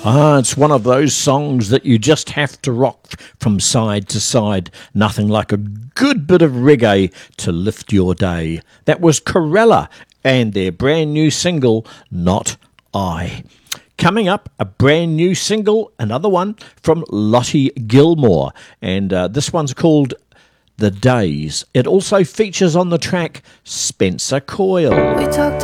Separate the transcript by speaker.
Speaker 1: It's one of those songs that you just have to rock from side to side. Nothing like a good bit of reggae to lift your day. That was Corella and their brand new single, Not I. Coming up, a brand new single, another one from Lottie Gilmore. And this one's called The Days. It also features on the track Spencer Coyle.
Speaker 2: We talked